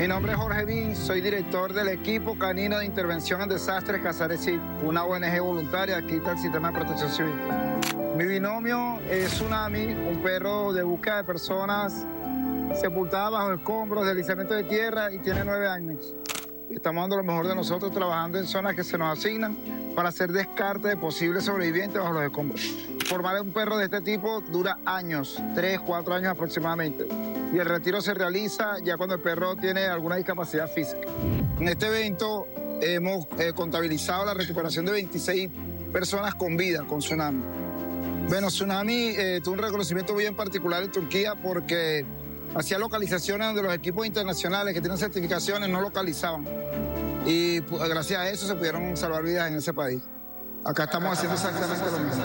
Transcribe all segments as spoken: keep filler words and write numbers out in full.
Mi nombre es Jorge Bin, soy director del equipo canino de intervención en desastres Casares, una O N G voluntaria aquí está el sistema de protección civil. Mi binomio es Tsunami, un perro de búsqueda de personas sepultadas bajo escombros, deslizamiento de tierra y tiene nueve años. Estamos dando lo mejor de nosotros trabajando en zonas que se nos asignan para hacer descarte de posibles sobrevivientes bajo los escombros. Formar un perro de este tipo dura años, tres, cuatro años aproximadamente. Y el retiro se realiza ya cuando el perro tiene alguna discapacidad física. En este evento hemos eh, contabilizado la recuperación de veintiséis personas con vida con Tsunami. Bueno, Tsunami eh, tuvo un reconocimiento bien particular en Turquía porque hacía localizaciones donde los equipos internacionales que tienen certificaciones no localizaban. Y pues, gracias a eso se pudieron salvar vidas en ese país. Acá estamos haciendo exactamente lo mismo.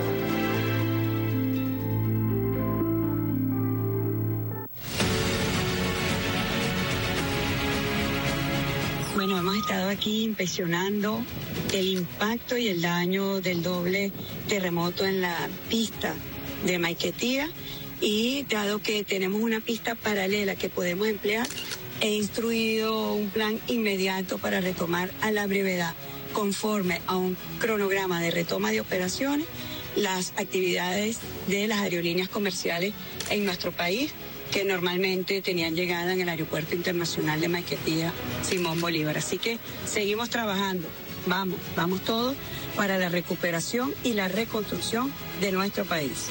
Bueno, hemos estado aquí inspeccionando el impacto y el daño del doble terremoto en la pista de Maiquetía y dado que tenemos una pista paralela que podemos emplear, he instruido un plan inmediato para retomar a la brevedad, conforme a un cronograma de retoma de operaciones, las actividades de las aerolíneas comerciales en nuestro país, que normalmente tenían llegada en el Aeropuerto Internacional de Maiquetía Simón Bolívar. Así que seguimos trabajando, vamos, vamos todos para la recuperación y la reconstrucción de nuestro país.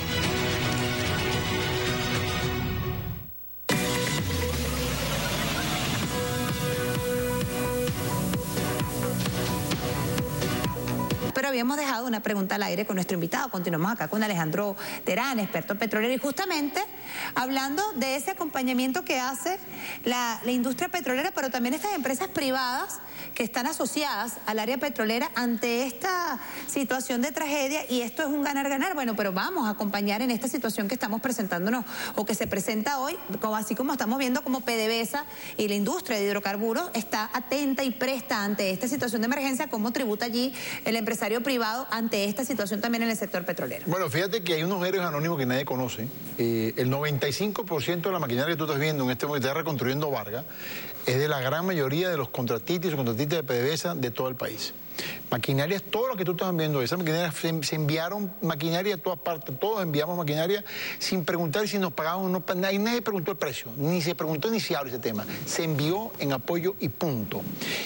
Pero habíamos dejado una pregunta al aire con nuestro invitado. Continuamos acá con Alejandro Terán, experto petrolero, y justamente hablando de ese acompañamiento que hace la, la industria petrolera, pero también estas empresas privadas que están asociadas al área petrolera ante esta situación de tragedia, y esto es un ganar-ganar. Bueno, pero vamos a acompañar en esta situación que estamos presentándonos o que se presenta hoy, como, así como estamos viendo como PDVSA y la industria de hidrocarburos está atenta y presta ante esta situación de emergencia, cómo tributa allí el empresario privado ante esta situación también en el sector petrolero. Bueno, fíjate que hay unos héroes anónimos que nadie conoce. Eh, el noventa y cinco por ciento de la maquinaria que tú estás viendo en este momento que está reconstruyendo Vargas es de la gran mayoría de los contratistas y subcontratistas de PDVSA de todo el país. Maquinarias, todo lo que tú estás viendo, esas maquinarias se, se enviaron maquinaria a todas partes, todos enviamos maquinaria sin preguntar si nos pagaban o no, nadie, nadie preguntó el precio, ni se preguntó ni se habla ese tema, se envió en apoyo y punto.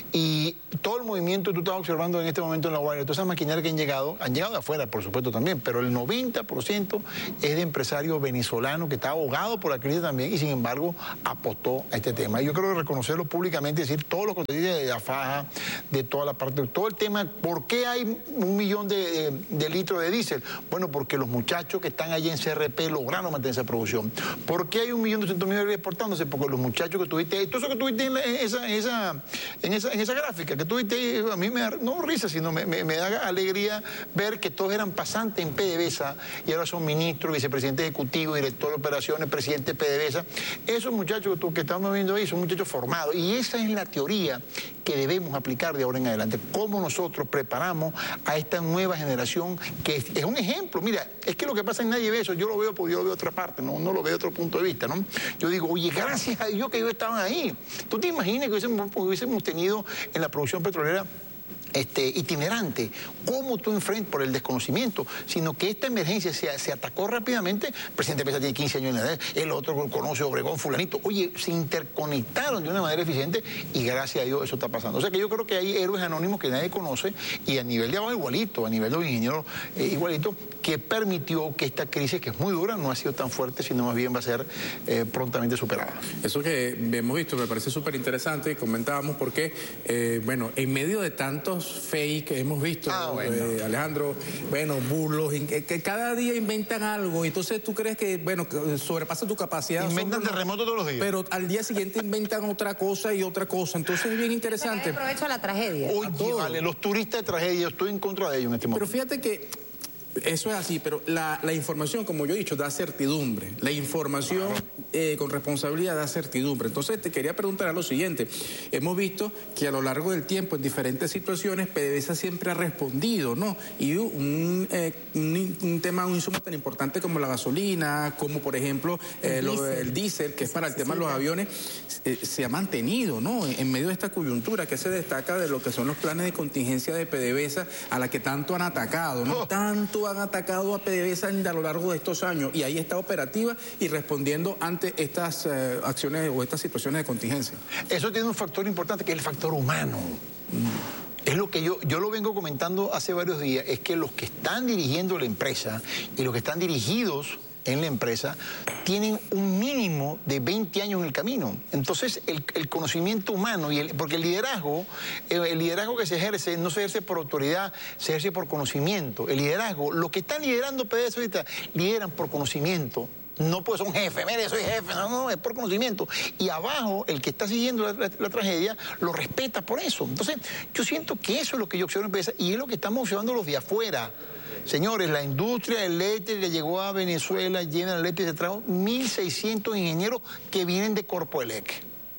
Y todo el movimiento que tú estás observando en este momento en La Guaira, todas esas maquinarias que han llegado, han llegado de afuera, por supuesto también, pero el noventa por ciento es de empresarios venezolanos que está ahogado por la crisis también y sin embargo apostó a este tema. Y yo creo que reconocerlo públicamente, decir todos los contratistas de la faja, de toda la parte, todo el tema, ¿por qué hay un millón de, de, de litros de diésel? Bueno, porque los muchachos que están allí en C R P lograron mantener esa producción. ¿Por qué hay un millón doscientos mil exportándose? Porque los muchachos que tuviste, todo eso que tuviste en, la, en, esa, en, esa, en, esa, en esa gráfica, que tuviste, a mí me da, no risa, sino me, me, me da alegría ver que todos eran pasantes en PDVSA y ahora son ministros, vicepresidentes ejecutivos, director de operaciones, presidente de PDVSA. Esos muchachos que, que estamos viendo ahí son muchachos formados y esa es la teoría que debemos aplicar de ahora en adelante. ¿Cómo nosotros preparamos a esta nueva generación que es, es un ejemplo? Mira, es que lo que pasa en nadie ve eso, yo lo veo porque yo lo veo de otra parte, no, no lo veo de otro punto de vista, ¿no? Yo digo, oye, gracias a Dios que ellos estaban ahí. ¿Tú te imaginas que hubiésemos, hubiésemos tenido en la producción petrolera Este, itinerante, cómo tú enfrentas por el desconocimiento, sino que esta emergencia se, se atacó rápidamente? El presidente Pesa tiene quince años en la edad, el otro conoce Obregón, fulanito, oye, se interconectaron de una manera eficiente y gracias a Dios eso está pasando. O sea que yo creo que hay héroes anónimos que nadie conoce y a nivel de abajo igualito, a nivel de los ingenieros eh, igualito, que permitió que esta crisis, que es muy dura, no ha sido tan fuerte, sino más bien va a ser eh, prontamente superada. Eso que hemos visto me parece súper interesante y comentábamos porque, eh, bueno, en medio de tantos fake que hemos visto, ah, bueno. eh, Alejandro, bueno, burlos, que, que cada día inventan algo, y entonces tú crees que, bueno, que sobrepasa tu capacidad. Inventan terremotos todos los días. Pero al día siguiente inventan otra cosa y otra cosa, entonces es bien interesante. Aprovecho a la tragedia. Oye, vale, los turistas de tragedia, yo estoy en contra de ellos en este momento. Pero fíjate que Eso es así, pero la, la información, como yo he dicho, da certidumbre. La información eh, con responsabilidad da certidumbre. Entonces, te quería preguntar a lo siguiente. Hemos visto que a lo largo del tiempo, en diferentes situaciones, PDVSA siempre ha respondido, ¿no? Y un, eh, un, un tema, un insumo tan importante como la gasolina, como por ejemplo eh, el, lo, el diésel, que es para el tema de los aviones, eh, se ha mantenido, ¿no? En medio de esta coyuntura que se destaca de lo que son los planes de contingencia de PDVSA, a la que tanto han atacado, ¿no? Oh. Tanto han atacado a PDVSA a lo largo de estos años, y ahí está operativa y respondiendo ante estas eh, acciones o estas situaciones de contingencia. Eso tiene un factor importante, que es el factor humano. Es lo que yo, yo lo vengo comentando hace varios días, es que los que están dirigiendo la empresa y los que están dirigidos en la empresa tienen un mínimo de veinte años en el camino. Entonces, el, el conocimiento humano, y el, porque el liderazgo, el, el liderazgo que se ejerce, no se ejerce por autoridad, se ejerce por conocimiento. El liderazgo, los que están liderando PDVSA ahorita, lideran por conocimiento. No pues son jefe, mire, soy jefe, no, no, es por conocimiento. Y abajo, el que está siguiendo la, la, la tragedia, lo respeta por eso. Entonces, yo siento que eso es lo que yo observo en PDVSA y es lo que estamos observando los de afuera. Señores, la industria eléctrica que llegó a Venezuela, llena de eléctrica, se trajo mil seiscientos ingenieros que vienen de Corpoelec.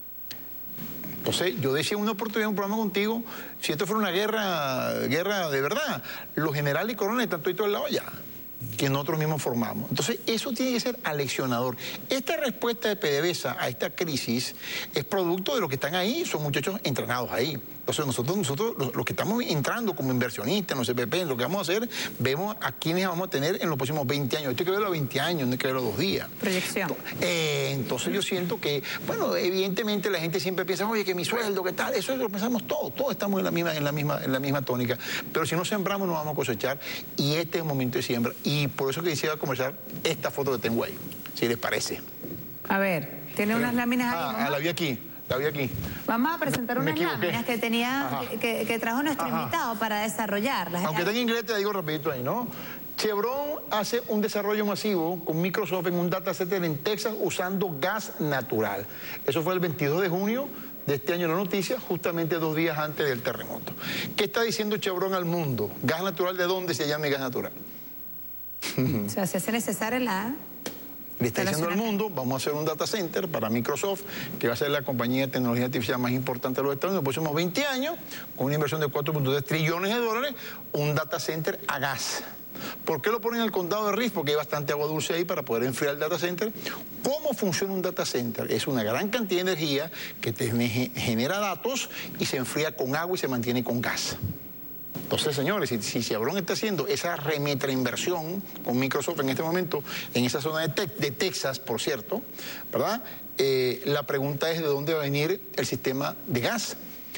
Entonces, yo decía en una oportunidad en un programa contigo, si esto fuera una guerra, guerra de verdad, los generales y coroneles están todos en la olla, que nosotros mismos formamos. Entonces, eso tiene que ser aleccionador. Esta respuesta de PDVSA a esta crisis es producto de los que están ahí, son muchachos entrenados ahí. Entonces, nosotros, nosotros los, los que estamos entrando como inversionistas en los C P P, lo que vamos a hacer, vemos a quiénes vamos a tener en los próximos veinte años. Esto hay que verlo a veinte años, no hay que verlo a dos días. Proyección. Eh, entonces, yo siento que, bueno, evidentemente la gente siempre piensa, oye, que mi sueldo, ¿qué tal? Eso lo pensamos todos, todos estamos en la misma, en la misma, en la misma tónica. Pero si no sembramos, no vamos a cosechar. Y este es el momento de siembra. Y por eso que quisiera conversar esta foto que tengo ahí, si les parece. A ver, tiene unas láminas ahí. Ah, la vi aquí. La vi aquí. Vamos a presentar unas láminas que tenía, que, que trajo nuestro Ajá. invitado para desarrollarlas. Aunque está en inglés, te digo rapidito ahí, ¿no? Chevron hace un desarrollo masivo con Microsoft en un data center en Texas usando gas natural. Eso fue el veintidós de junio de este año, la noticia, justamente dos días antes del terremoto. ¿Qué está diciendo Chevron al mundo? ¿Gas natural de dónde se llama gas natural? O sea, se hace necesaria la... Le está diciendo al mundo, vamos a hacer un data center para Microsoft, que va a ser la compañía de tecnología artificial más importante de los Estados Unidos en los próximos veinte años, con una inversión de cuatro punto tres trillones de dólares, un data center a gas. ¿Por qué lo ponen en el condado de Riff? Porque hay bastante agua dulce ahí para poder enfriar el data center. ¿Cómo funciona un data center? Es una gran cantidad de energía que te genera datos y se enfría con agua y se mantiene con gas. Entonces, señores, si, si Chevron está haciendo esa remetrainversión con Microsoft en este momento, en esa zona de, te de Texas, por cierto, ¿verdad? Eh, la pregunta es de dónde va a venir el sistema de gas.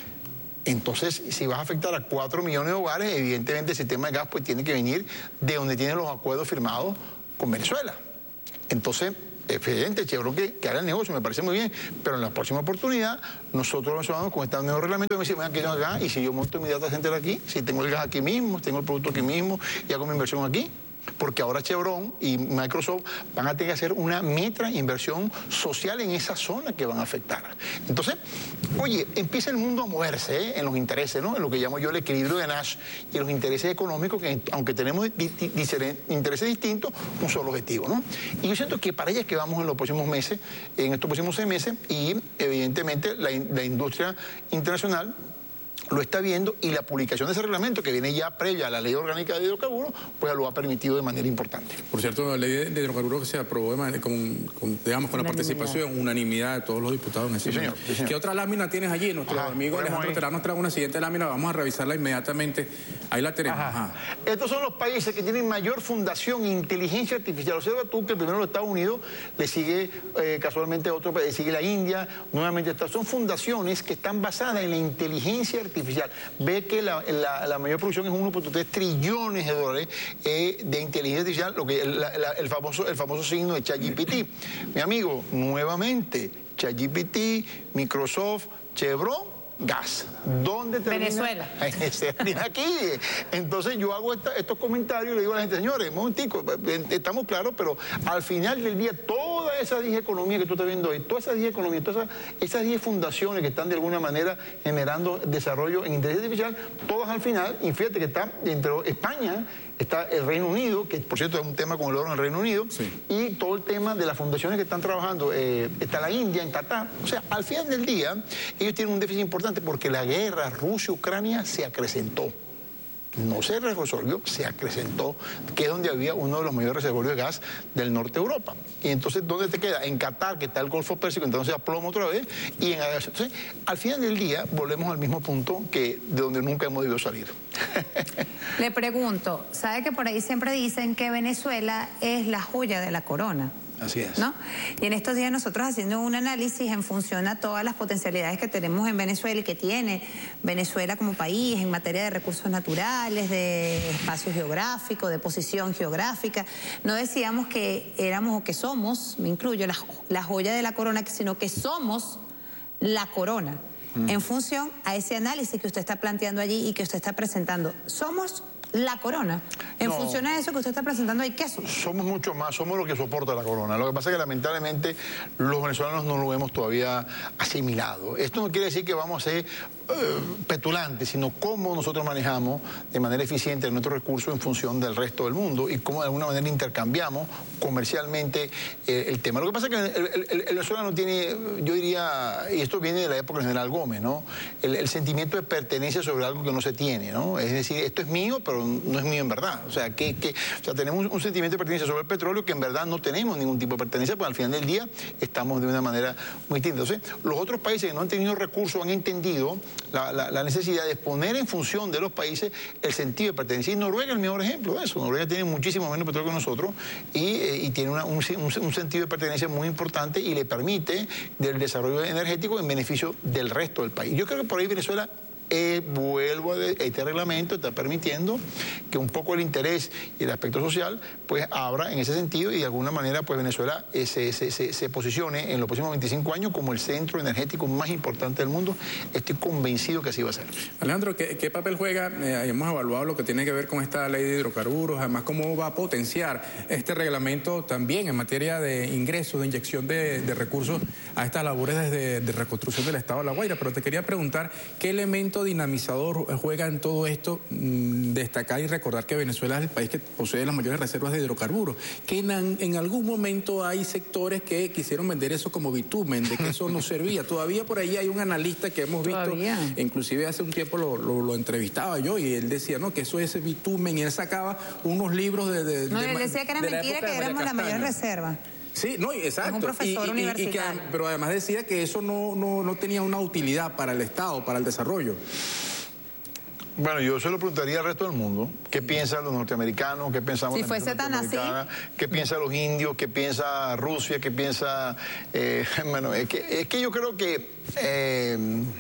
Entonces, si vas a afectar a cuatro millones de hogares, evidentemente el sistema de gas pues tiene que venir de donde tienen los acuerdos firmados con Venezuela. Entonces, evidente, Chevron que, que haga el negocio, me parece muy bien, pero en la próxima oportunidad nosotros nos vamos con este nuevo reglamento y me dicen, venga, que yo acá, y si yo monto mi data center aquí, si tengo el gas aquí mismo, tengo el producto aquí mismo y hago mi inversión aquí, porque ahora Chevron y Microsoft van a tener que hacer una meta inversión social en esa zona que van a afectar. Entonces, oye, empieza el mundo a moverse ¿eh? en los intereses, ¿no? En lo que llamo yo el equilibrio de Nash y los intereses económicos, que aunque tenemos di di intereses distintos, un solo objetivo, ¿no? Y yo siento que para allá es que vamos en los próximos meses, en estos próximos seis meses, y evidentemente la, la industria internacional lo está viendo, y la publicación de ese reglamento, que viene ya previa a la ley orgánica de hidrocarburos, pues lo ha permitido de manera importante. Por cierto, la ley de hidrocarburos que se aprobó de manera, con, con, digamos, con la participación, unanimidad de todos los diputados en ese sí, señor, sí, señor. ¿Qué otra lámina tienes allí? Nuestro Ajá, amigo Alejandro Terán nos trae una siguiente lámina, vamos a revisarla inmediatamente. Ahí la tenemos. Ajá. Ajá. Estos son los países que tienen mayor fundación en inteligencia artificial. Observa tú que primero los Estados Unidos, le sigue eh, casualmente otro país, le sigue la India, nuevamente Estados Unidos. Son fundaciones que están basadas en la inteligencia artificial. Ve que la, la, la mayor producción es uno punto tres trillones de dólares eh, de inteligencia artificial, lo que la, la, el, famoso, el famoso signo de ChatGPT. Mi amigo, nuevamente, ChatGPT, Microsoft, Chevron, gas. ¿Dónde termina? Venezuela. Aquí. Entonces yo hago esta, estos comentarios y le digo a la gente, señores, un momentico, estamos claros, pero al final del día, todas esas diez economías que tú estás viendo hoy, todas esas diez economías, todas esas, esas diez fundaciones que están de alguna manera generando desarrollo en inteligencia artificial, todas al final, y fíjate que está entre España, está el Reino Unido, que por cierto es un tema con el oro en el Reino Unido, sí. y todo el tema de las fundaciones que están trabajando, eh, está la India, en Qatar. O sea, al final del día, ellos tienen un déficit importante porque la guerra Rusia-Ucrania se acrecentó. No se resolvió, se acrecentó, que es donde había uno de los mayores reservorios de gas del norte de Europa. Y entonces, ¿dónde te queda? En Qatar, que está el Golfo Pérsico, entonces a plomo otra vez, y en entonces, al final del día, volvemos al mismo punto que de donde nunca hemos debido salir. Le pregunto, ¿sabe que por ahí siempre dicen que Venezuela es la joya de la corona? Así es. ¿No? Y en estos días nosotros haciendo un análisis en función a todas las potencialidades que tenemos en Venezuela y que tiene Venezuela como país en materia de recursos naturales, de espacio geográfico, de posición geográfica, no decíamos que éramos o que somos, me incluyo, la, la joya de la corona, sino que somos la corona, mm. en función a ese análisis que usted está planteando allí y que usted está presentando. Somos la corona. En no, función a eso que usted está presentando, ¿hay queso? Somos mucho más, somos lo que soporta la corona. Lo que pasa es que lamentablemente los venezolanos no lo hemos todavía asimilado. Esto no quiere decir que vamos a ser uh, petulantes, sino cómo nosotros manejamos de manera eficiente nuestros recursos en función del resto del mundo y cómo de alguna manera intercambiamos comercialmente eh, el tema. Lo que pasa es que el, el, el, el venezolano tiene, yo diría, y esto viene de la época del general Gómez, ¿no? El, el sentimiento de pertenencia sobre algo que no se tiene, ¿no? Es decir, esto es mío, pero no es mío en verdad. O sea, que, que, o sea tenemos un, un sentimiento de pertenencia sobre el petróleo que en verdad no tenemos ningún tipo de pertenencia, porque al final del día estamos de una manera muy distinta. Entonces, los otros países que no han tenido recursos han entendido la, la, la necesidad de poner en función de los países el sentido de pertenencia. Y Noruega es el mejor ejemplo de eso. Noruega tiene muchísimo menos petróleo que nosotros y, eh, y tiene una, un, un, un sentido de pertenencia muy importante y le permite del desarrollo energético en beneficio del resto del país. Yo creo que por ahí Venezuela Eh, vuelvo a de, este reglamento está permitiendo que un poco el interés y el aspecto social pues abra en ese sentido y de alguna manera pues Venezuela eh, se, se, se, se posicione en los próximos veinticinco años como el centro energético más importante del mundo. Estoy convencido que así va a ser. Alejandro, ¿qué, qué papel juega? Eh, hemos evaluado lo que tiene que ver con esta ley de hidrocarburos, además cómo va a potenciar este reglamento también en materia de ingresos, de inyección de, de recursos a estas labores de, de reconstrucción del estado de La Guaira. Pero te quería preguntar, ¿qué elemento dinamizador juega en todo esto? Mmm, destacar y recordar que Venezuela es el país que posee las mayores reservas de hidrocarburos, que en, en algún momento hay sectores que quisieron vender eso como bitumen, de que eso no servía. Todavía por ahí hay un analista que hemos visto, ¿Todavía? inclusive hace un tiempo lo, lo, lo entrevistaba yo y él decía, no, que eso es bitumen, y él sacaba unos libros de... de no, de, él decía que era mentira, que éramos la mayor reserva. Sí, no, exacto. Es un profesor y, universitario. Y, y que, pero además decía que eso no, no, no tenía una utilidad para el Estado, para el desarrollo. Bueno, yo se lo preguntaría al resto del mundo. ¿Qué piensan los norteamericanos? ¿Qué pensamos si la fuese tan así. ¿Qué piensan los indios? ¿Qué piensa Rusia? ¿Qué piensa...? Eh, bueno, es que, es que yo creo que... Eh,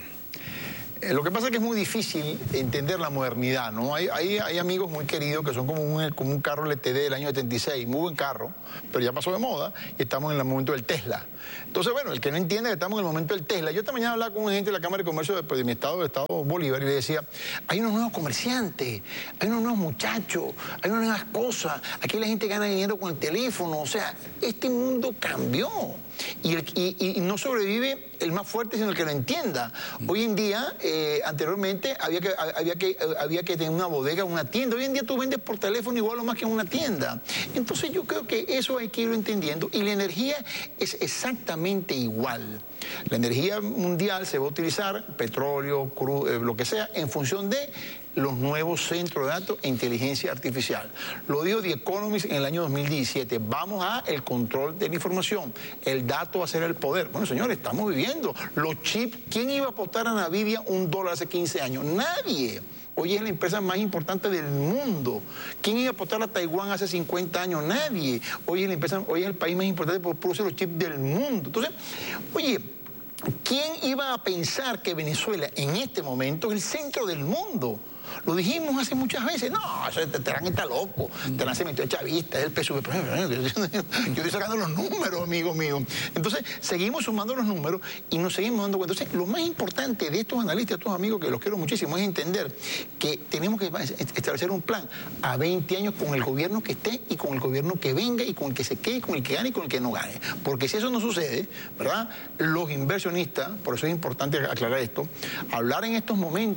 Lo que pasa es que es muy difícil entender la modernidad, ¿no? Hay, hay, hay amigos muy queridos que son como un, como un carro L T D del año setenta y seis, muy buen carro, pero ya pasó de moda y estamos en el momento del Tesla. Entonces, bueno, el que no entiende que estamos en el momento del Tesla. Yo esta mañana hablaba con un gente de la Cámara de Comercio de, de mi estado, del estado Bolívar, y le decía, hay unos nuevos comerciantes, hay unos nuevos muchachos, hay unas nuevas cosas, aquí la gente gana dinero con el teléfono, o sea, este mundo cambió. Y, el, y, y no sobrevive el más fuerte, sino el que lo entienda. Hoy en día, eh, anteriormente, había que, había, que, había que tener una bodega, una tienda. Hoy en día tú vendes por teléfono igual o más que en una tienda. Entonces yo creo que eso hay que irlo entendiendo. Y la energía es exactamente igual. La energía mundial se va a utilizar, petróleo, crudo, eh, lo que sea, en función de los nuevos centros de datos e inteligencia artificial. Lo dijo The Economist en el año dos mil diecisiete. Vamos a el control de la información. El dato va a ser el poder. Bueno, señores, estamos viviendo. Los chips, ¿quién iba a apostar a Nvidia un dólar hace quince años? Nadie. Hoy es la empresa más importante del mundo. ¿Quién iba a apostar a Taiwán hace cincuenta años? Nadie. Hoy es la empresa, hoy es el país más importante por producir los chips del mundo. Entonces, oye, ¿quién iba a pensar que Venezuela en este momento es el centro del mundo? Lo dijimos hace muchas veces. No, eso Terán está loco. Terán se metió el chavista, es el P S U V. Yo estoy sacando los números, amigo mío. Entonces, seguimos sumando los números y nos seguimos dando cuenta. Entonces, lo más importante de estos analistas, estos amigos que los quiero muchísimo, es entender que tenemos que establecer un plan a veinte años con el gobierno que esté y con el gobierno que venga y con el que se quede, y con el que gane y con el que no gane. Porque si eso no sucede, ¿verdad? Los inversionistas, por eso es importante aclarar esto, hablar en estos momentos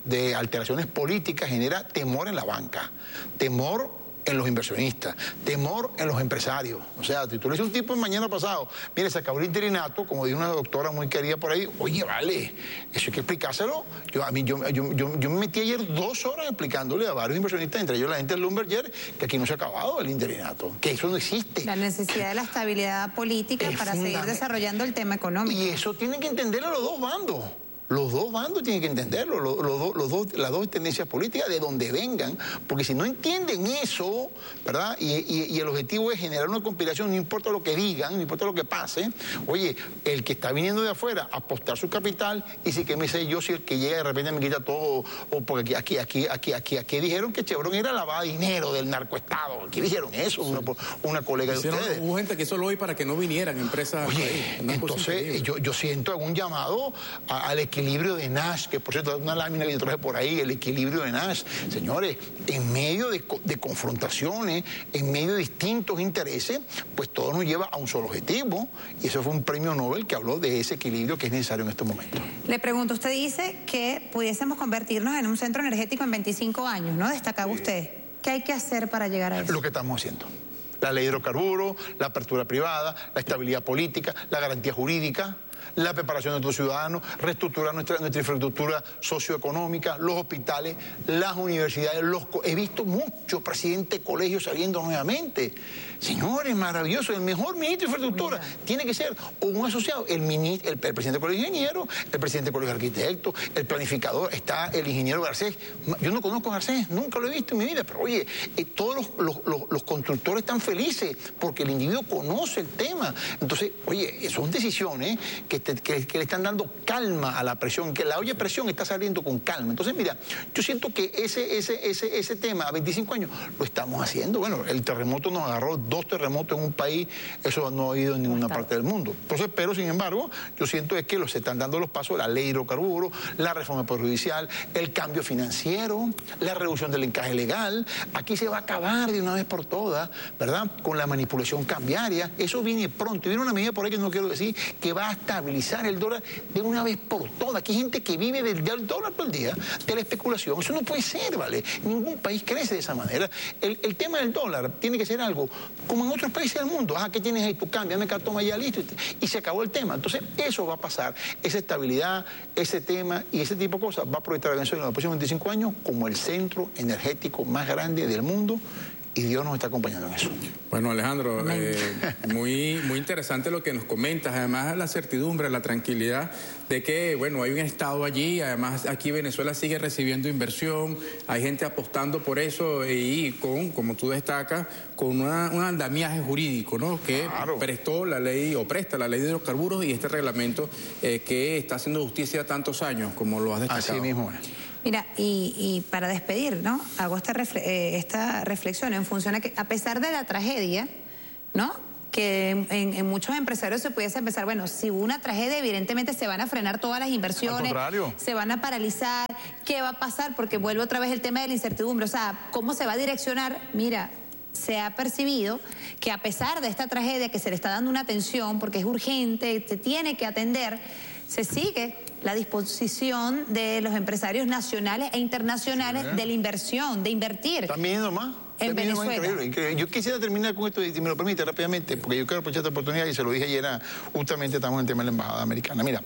de alteraciones políticas genera temor en la banca, temor en los inversionistas, temor en los empresarios. O sea, si tú le dices a un tipo mañana pasado, mire, se acabó el interinato, como dijo una doctora muy querida por ahí, oye, vale, eso hay que explicárselo. Yo, a mí, yo, yo, yo, yo me metí ayer dos horas explicándole a varios inversionistas, entre ellos la gente del Lumberger, que aquí no se ha acabado el interinato, que eso no existe. La necesidad de la estabilidad política es para seguir desarrollando el tema económico. Y eso tienen que entenderlo los dos bandos. Los dos bandos tienen que entenderlo, los, los, los dos, las dos tendencias políticas de donde vengan, porque si no entienden eso, ¿verdad? Y, y, y el objetivo es generar una conspiración, no importa lo que digan, no importa lo que pase. Oye, el que está viniendo de afuera a apostar su capital, y si que me sé yo si el que llega de repente me quita todo, o porque aquí, aquí, aquí, aquí, aquí dijeron que Chevron era lavada de dinero del narcoestado, aquí dijeron eso, una, una colega de ustedes. Hubo gente que solo hoy para que no vinieran empresas. Oye, ahí, entonces yo, yo siento algún llamado a, al equilibrio equilibrio de Nash, que por cierto es una lámina que yo traje por ahí, el equilibrio de Nash. Señores, en medio de, de confrontaciones, en medio de distintos intereses, pues todo nos lleva a un solo objetivo, y eso fue un premio Nobel que habló de ese equilibrio que es necesario en estos momentos. Le pregunto, usted dice que pudiésemos convertirnos en un centro energético en veinticinco años, ¿no? Destacaba sí. usted. ¿Qué hay que hacer para llegar a eso? Lo que estamos haciendo. La ley de hidrocarburos, la apertura privada, la estabilidad política, la garantía jurídica, la preparación de nuestros ciudadanos, reestructurar nuestra, nuestra infraestructura socioeconómica, los hospitales, las universidades. Los, he visto muchos presidentes de colegios saliendo nuevamente. Señores, maravilloso. El mejor ministro de infraestructura Mira. tiene que ser un asociado, el, ministro, el, el presidente del colegio de ingenieros, el presidente del colegio de arquitectos, el planificador, está el ingeniero Garcés. Yo no conozco a Garcés, nunca lo he visto en mi vida, pero oye, eh, todos los, los, los, los constructores están felices porque el individuo conoce el tema. Entonces, oye, son decisiones que, te, que, que le están dando calma a la presión, que la olla de presión está saliendo con calma. Entonces, mira, yo siento que ese, ese, ese, ese tema a veinticinco años lo estamos haciendo. Bueno, el terremoto nos agarró dos terremotos en un país, eso no ha habido en ninguna parte del mundo. Entonces, pero sin embargo, yo siento es que los, se están dando los pasos, la ley de hidrocarburos, la reforma judicial, el cambio financiero, la reducción del encaje legal. Aquí se va a acabar de una vez por todas, ¿verdad? Con la manipulación cambiaria. Eso viene pronto. Y viene una medida por ahí que no quiero decir, que va a estabilizar el dólar de una vez por todas. Aquí hay gente que vive del, del dólar por el día, de la especulación. Eso no puede ser, ¿vale? Ningún país crece de esa manera. El, el tema del dólar tiene que ser algo como en otros países del mundo. Ah, ¿qué tienes ahí? Tú cámbiame acá, toma ya, listo. Y, y se acabó el tema. Entonces, eso va a pasar. Esa estabilidad, ese tema y ese tipo de cosas va a proyectar a Venezuela en los próximos veinticinco años como el centro energético más grande del mundo. Y Dios nos está acompañando en eso. Bueno, Alejandro, eh, muy, muy interesante lo que nos comentas. Además, la certidumbre, la tranquilidad de que, bueno, hay un Estado allí. Además, aquí Venezuela sigue recibiendo inversión. Hay gente apostando por eso y con, como tú destacas, con una, un andamiaje jurídico, ¿no? Que claro. prestó la ley o presta la ley de hidrocarburos y este reglamento eh, que está haciendo justicia tantos años, como lo has destacado. Así mismo es. Mira, y, y para despedir, ¿no? Hago esta, refle eh, esta reflexión en función a que, a pesar de la tragedia, ¿no? Que en, en muchos empresarios se pudiese empezar, bueno, si hubo una tragedia, evidentemente se van a frenar todas las inversiones, se van a paralizar, ¿qué va a pasar? Porque vuelve otra vez el tema de la incertidumbre, o sea, ¿cómo se va a direccionar? Mira, se ha percibido que a pesar de esta tragedia que se le está dando una atención, porque es urgente, se tiene que atender, se sigue la disposición de los empresarios nacionales e internacionales sí. de la inversión, de invertir. ¿Están viniendo más? En Venezuela. Increíble, increíble. Yo quisiera terminar con esto, si me lo permite, rápidamente, porque yo quiero aprovechar esta oportunidad y se lo dije ayer, justamente estamos en el tema de la embajada americana. Mira,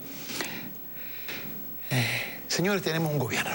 eh, señores, tenemos un gobierno.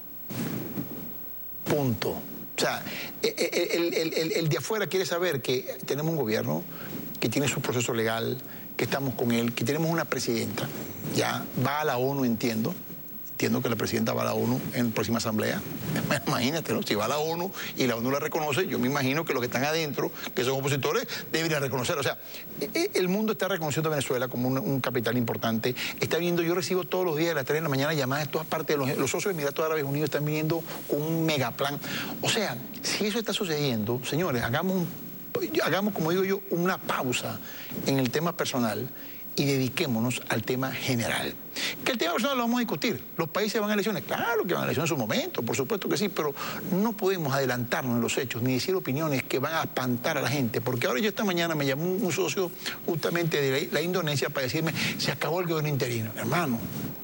Punto. O sea, el, el, el, el de afuera quiere saber que tenemos un gobierno que tiene su proceso legal, que estamos con él, que tenemos una presidenta, ya va a la ONU, entiendo, entiendo que la presidenta va a la ONU en la próxima asamblea, imagínate, ¿no? Si va a la ONU y la ONU la reconoce, yo me imagino que los que están adentro, que son opositores, deberían reconocer, o sea, el mundo está reconociendo a Venezuela como un, un capital importante, está viendo, yo recibo todos los días a las tres de la mañana llamadas de todas partes, los, los socios de Emiratos Árabes Unidos están viniendo con un megaplan, o sea, si eso está sucediendo, señores, hagamos un hagamos, como digo yo, una pausa en el tema personal y dediquémonos al tema general. Que el tema personal lo vamos a discutir. Los países van a elecciones, claro que van a elecciones en su momento, por supuesto que sí, pero no podemos adelantarnos en los hechos ni decir opiniones que van a espantar a la gente, porque ahora yo esta mañana me llamó un socio justamente de la, la Indonesia para decirme, se acabó el gobierno interino. Hermano,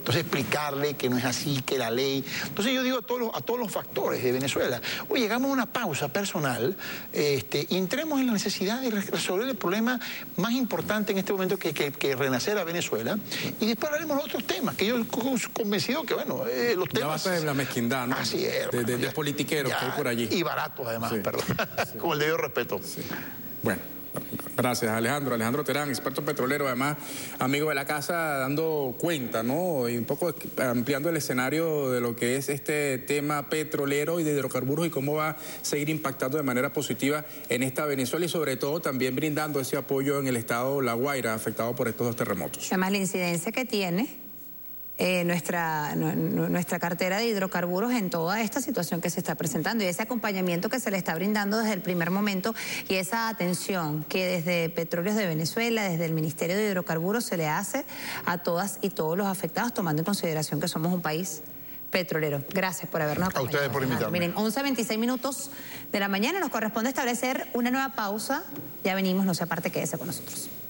Entonces explicarle que no es así, que la ley... Entonces yo digo a todos los, a todos los factores de Venezuela, oye, llegamos a una pausa personal este, y entremos en la necesidad de resolver el problema más importante en este momento que, que, que renacer a Venezuela, y después hablaremos de otros temas, que yo estoy convencido que, bueno, eh, los temas... Ya basta de la mezquindad, ¿no? Así es. De, de, de politiqueros ya, que hay por allí. Y baratos, además, sí. perdón. Sí. Con el debido respeto. Sí. Bueno. Gracias, Alejandro. Alejandro Terán, experto petrolero, además amigo de la casa, dando cuenta, ¿no? Y un poco ampliando el escenario de lo que es este tema petrolero y de hidrocarburos y cómo va a seguir impactando de manera positiva en esta Venezuela y sobre todo también brindando ese apoyo en el estado La Guaira, afectado por estos dos terremotos. Además, la incidencia que tiene Eh, nuestra, no, nuestra cartera de hidrocarburos en toda esta situación que se está presentando y ese acompañamiento que se le está brindando desde el primer momento y esa atención que desde Petróleos de Venezuela, desde el Ministerio de Hidrocarburos se le hace a todas y todos los afectados, tomando en consideración que somos un país petrolero. Gracias por habernos acompañado. A ustedes por invitarme. Miren, once veintiséis minutos de la mañana, nos corresponde establecer una nueva pausa. Ya venimos, no se aparte, quédese con nosotros.